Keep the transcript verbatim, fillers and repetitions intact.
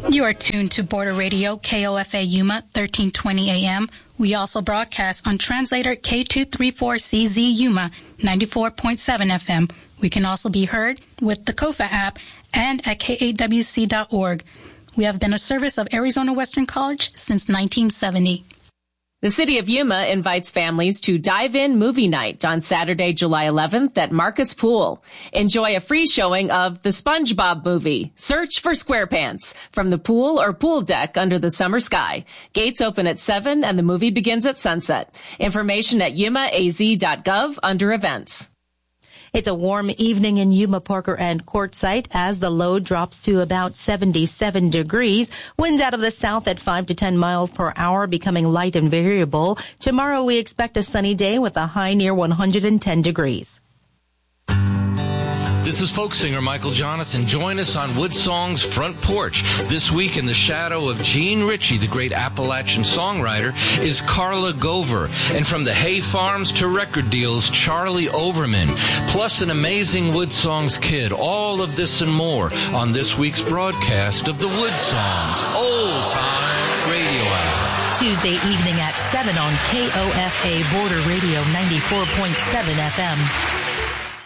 You are tuned to Border Radio, K O F A Yuma, thirteen twenty A M. We also broadcast on translator K two thirty-four C Z Yuma, ninety-four point seven F M. We can also be heard with the Kofa app and at K A W C dot org. We have been a service of Arizona Western College since nineteen seventy. The City of Yuma invites families to Dive-In Movie Night on Saturday, July eleventh at Marcus Pool. Enjoy a free showing of The SpongeBob Movie, Search for SquarePants, from the pool or pool deck under the summer sky. Gates open at seven and the movie begins at sunset. Information at yuma a z dot gov under events. It's a warm evening in Yuma, Parker, and Quartzsite as the low drops to about seventy-seven degrees. Winds out of the south at five to ten miles per hour, becoming light and variable. Tomorrow we expect a sunny day with a high near one hundred ten degrees. This is folk singer Michael Jonathan. Join us on Woodsong's Front Porch. This week, in the shadow of Gene Ritchie, the great Appalachian songwriter, is Carla Gover. And from the hay farms to record deals, Charlie Overman. Plus an amazing Woodsongs kid. All of this and more on this week's broadcast of the Woodsongs Old Time Radio Hour. Tuesday evening at seven on K O F A Border Radio ninety-four point seven F M.